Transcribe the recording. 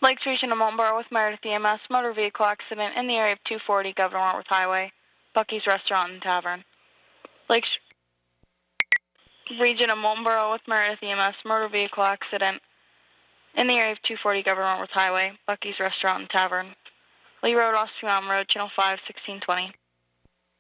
Lakes Region of Moultonborough with Meredith EMS, motor vehicle accident in the area of 240 Governor Wentworth Highway, Bucky's Restaurant and Tavern. Lakes Region of Moultonborough with Meredith EMS, motor vehicle accident in the area of 240 Governor Wentworth Highway, Bucky's Restaurant and Tavern. Lee Road, Austin Mountain Road, Channel 5, 1620.